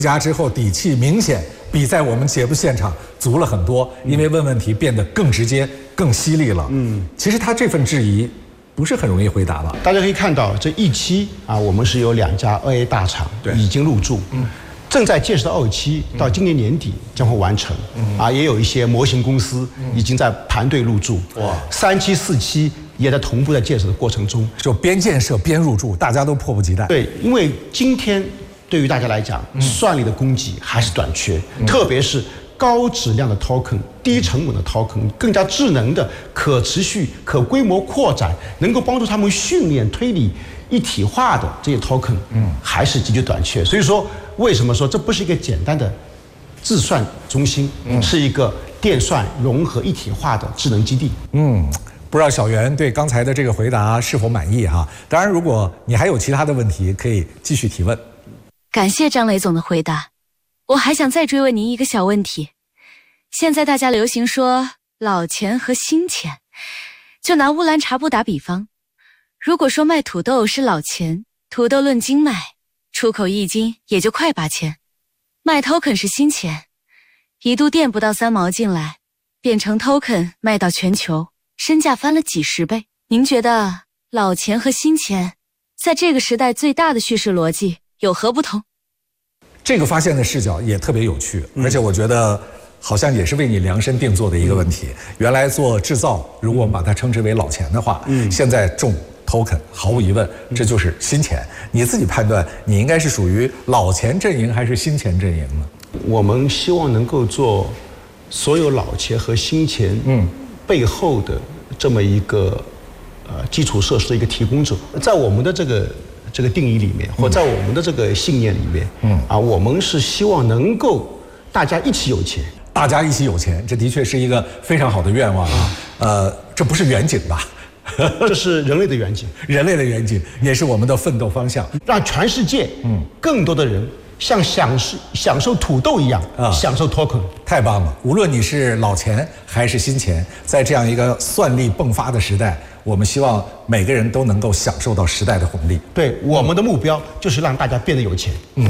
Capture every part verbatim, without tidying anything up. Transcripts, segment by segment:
家之后底气明显比在我们节目现场足了很多，因为问问题变得更直接、更犀利了。嗯，其实他这份质疑不是很容易回答吧？ 大家可以看到，这一期啊，我们是有两家二 A 大厂已经入驻，嗯，正在建设的二期到今年年底将会完成。嗯，啊，也有一些模型公司已经在盘队入驻。哇，三期、四期也在同步在建设的过程中， 就边建设边入驻，大家都迫不及待。 对，因为今天对于大家来讲，算力的供给还是短缺，嗯、特别是高质量的 token、低成本的 token、更加智能的、可持续、可规模扩展，能够帮助他们训练、推理一体化的这些 token， 嗯，还是极具短缺。所以说，为什么说这不是一个简单的自算中心，嗯、是一个电算融合一体化的智能基地？ 嗯。不知道小袁对刚才的这个回答是否满意哈？当然，如果你还有其他的问题，可以继续提问。 感谢张雷总的回答，我还想再追问您一个小问题。现在大家流行说老钱和新钱，就拿乌兰察布打比方，如果说卖土豆是老钱，土豆论斤卖，出口一斤也就快八千；卖 token 是新钱，一度电不到三毛进来，变成 token 卖到全球，身价翻了几十倍。您觉得老钱和新钱在这个时代最大的叙事逻辑有何不同？ 这个发现的视角也特别有趣，而且我觉得好像也是为你量身定做的一个问题。原来做制造，如果我们把它称之为老钱的话，嗯，现在重 token， 毫无疑问，这就是新钱。你自己判断，你应该是属于老钱阵营还是新钱阵营呢？ 我们希望能够做所有老钱和新钱嗯背后的这么一个呃基础设施的一个提供者，在我们的这个。这个定义里面，或在我们的这个信念里面，嗯啊，我们是希望能够大家一起有钱， 大家一起有钱，这的确是一个非常好的愿望啊。呃，这不是远景吧？ 这是人类的远景， 人类的远景，也是我们的奋斗方向， 让全世界嗯更多的人像享受享受土豆一样啊享受 token。 太棒了！无论你是老钱还是新钱，在这样一个算力迸发的时代，我们希望每个人都能够享受到时代的红利。 对，我们的目标就是让大家变得有钱。嗯。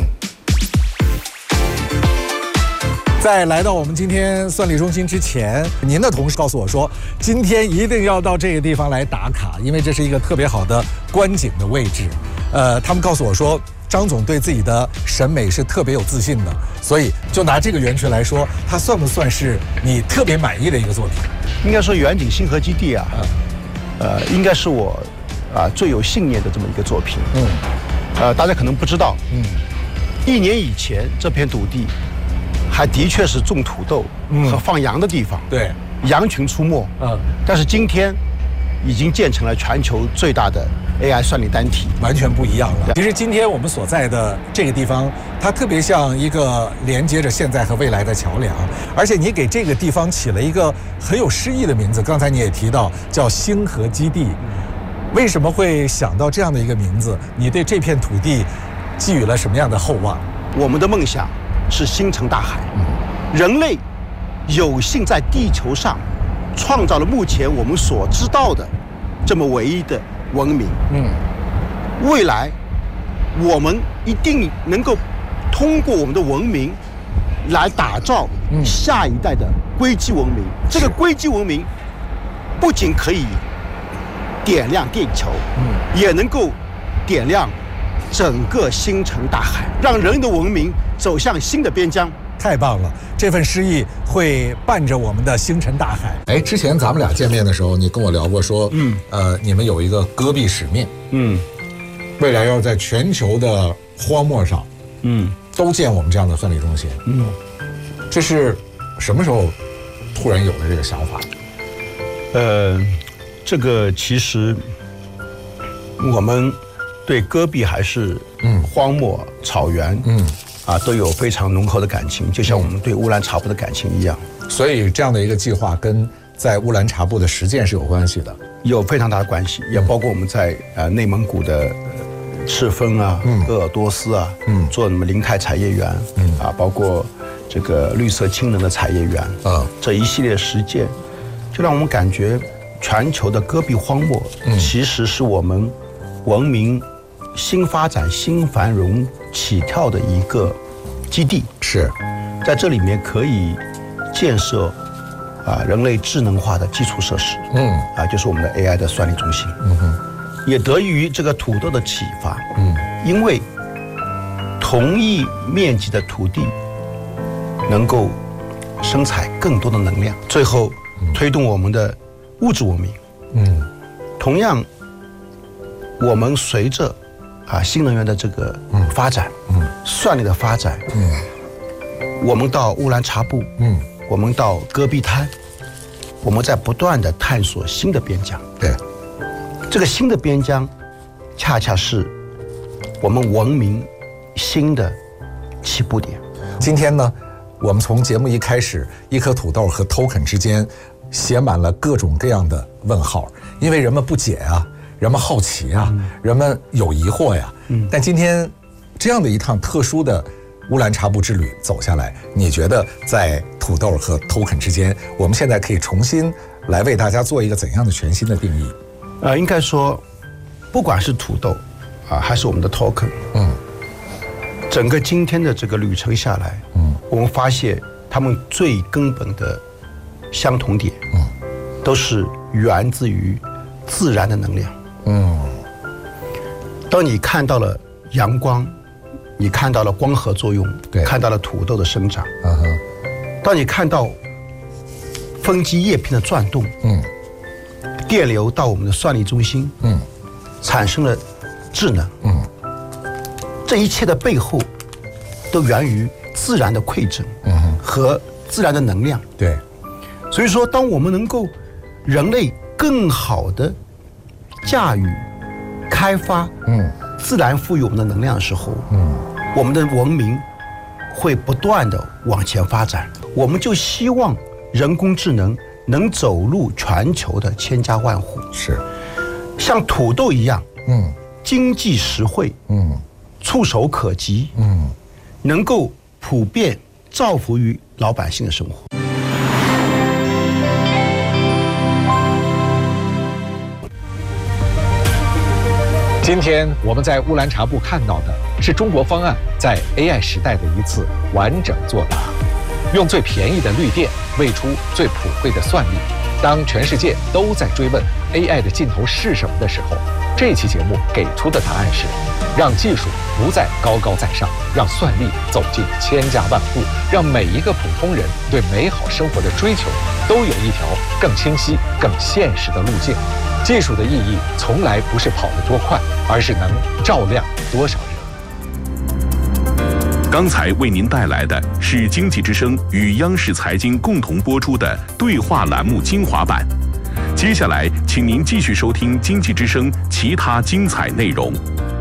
在来到我们今天算力中心之前，您的同事告诉我说，今天一定要到这个地方来打卡，因为这是一个特别好的观景的位置。呃，他们告诉我说，张总对自己的审美是特别有自信的，所以就拿这个园区来说，它算不算是你特别满意的一个作品？ 应该说，远景星河基地啊。嗯呃，应该是我啊最有信念的这么一个作品。嗯，呃，大家可能不知道，嗯，一年以前这片土地还的确是种土豆和放羊的地方， 对， 羊群出没。嗯，但是今天已经建成了全球最大的 A I 算力单体， 完全不一样了。其实今天我们所在的这个地方，它特别像一个连接着现在和未来的桥梁，而且你给这个地方起了一个很有诗意的名字。刚才你也提到叫星河基地，为什么会想到这样的一个名字？你对这片土地寄予了什么样的厚望？ 我们的梦想是星辰大海，人类有幸在地球上创造了目前我们所知道的这么唯一的文明。嗯，未来我们一定能够通过我们的文明来打造下一代的硅基文明。这个硅基文明不仅可以点亮地球，嗯，也能够点亮整个星辰大海，让人类的文明走向新的边疆。 太棒了，这份诗意会伴着我们的星辰大海。哎，之前咱们俩见面的时候，你跟我聊过说，嗯，呃，你们有一个戈壁使命，嗯，未来要在全球的荒漠上，嗯，都建我们这样的算力中心，嗯，这是什么时候突然有了这个想法？ 呃，这个其实我们对戈壁还是嗯荒漠草原，嗯。啊，都有非常浓厚的感情，就像我们对乌兰察布的感情一样。 所以这样的一个计划跟在乌兰察布的实践是有关系的， 有非常大的关系，也包括我们在呃内蒙古的呃赤峰啊、嗯、鄂尔多斯啊，嗯，做什么林泰产业园，嗯啊，包括这个绿色氢能的产业园啊，这一系列实践，就让我们感觉全球的戈壁荒漠，嗯，其实是我们文明新发展、新繁荣起跳的一个基地， 是， 在这里面可以建设啊人类智能化的基础设施， 嗯， 啊就是我们的 A I 的算力中心， 嗯哼， 也得益于这个土豆的启发， 嗯， 因为同一面积的土地能够生产更多的能量，最后推动我们的物质文明。 嗯， 同样，我们随着啊新能源的这个发展， 嗯， 算力的发展， 嗯， 我们到乌兰察布， 嗯， 我们到戈壁滩，我们在不断的探索新的边疆。 对， 这个新的边疆，恰恰是我们文明新的起步点。 今天呢，我们从节目一开始，一颗土豆和 token 之间写满了各种各样的问号，因为人们不解啊，人们好奇啊，嗯、人们有疑惑呀。嗯，但今天这样的一趟特殊的乌兰察布之旅走下来，你觉得在土豆和 token 之间，我们现在可以重新来为大家做一个怎样的全新的定义？ 呃，应该说，不管是土豆啊，还是我们的 token， 嗯，整个今天的这个旅程下来，嗯，我们发现他们最根本的相同点，嗯，都是源自于自然的能量。嗯，当你看到了阳光，你看到了光合作用，对，看到了土豆的生长，嗯哼，当你看到分基叶片的转动，嗯，电流到我们的算力中心，嗯，产生了智能，嗯，这一切的背后都源于自然的馈赠，嗯，和自然的能量。 对， 所以说，当我们能够人类更好的驾驭、开发，嗯，自然赋予我们的能量的时候，嗯，我们的文明会不断的往前发展。我们就希望人工智能能走入全球的千家万户， 是像土豆一样，嗯，经济实惠，嗯，触手可及，嗯，能够普遍造福于老百姓的生活。 今天我们在乌兰察布看到的是中国方案在 A I 时代的一次完整作答，用最便宜的绿电喂出最普惠的算力。当全世界都在追问 A I 的尽头是什么的时候，这期节目给出的答案是：让技术不再高高在上，让算力走进千家万户，让每一个普通人对美好生活的追求都有一条更清晰、更现实的路径。技术的意义从来不是跑得多快，而是能照亮多少人。 刚才为您带来的是经济之声与央视财经共同播出的对话栏目精华版。接下来，请您继续收听经济之声其他精彩内容。